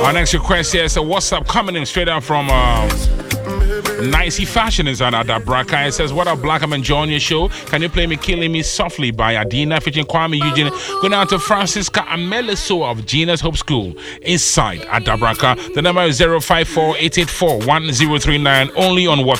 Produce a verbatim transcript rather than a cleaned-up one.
Our next request here is a WhatsApp coming in straight out from um, Nicey Fashion is on Adabraka. It says, what up, Black? I'm enjoying your show. Can you play me Killing Me Softly by Adina featuring Kwame Eugene? Going out to Francisca Ameliso of Gina's Hope School inside Adabraka. The number is zero five four eight eight four one zero three nine, only on WhatsApp.